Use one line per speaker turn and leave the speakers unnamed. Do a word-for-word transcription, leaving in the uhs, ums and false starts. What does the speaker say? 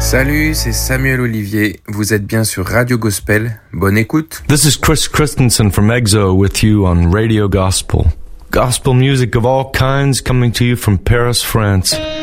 Salut, c'est Samuel Olivier. Vous êtes bien sur Radio Gospel. Bonne écoute.
This is Chris Christensen from EXO with you on Radio Gospel. Gospel music of all kinds coming to you from Paris, France.